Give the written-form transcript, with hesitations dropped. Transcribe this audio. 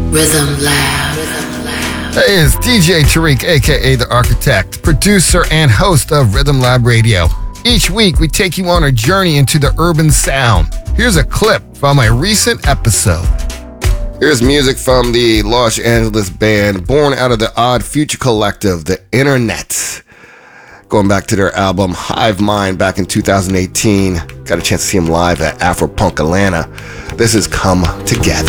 Rhythm Lab. Hey, it's DJ Tariq, aka The Architect, producer and host of Rhythm Lab Radio. Each week, we take you on a journey into the urban sound. Here's a clip from a recent episode. Here's music from the Los Angeles band born out of the Odd Future Collective, The Internet. Going back to their album Hive Mind back in 2018. Got a chance to see them live at Afropunk Atlanta. This is Come Together.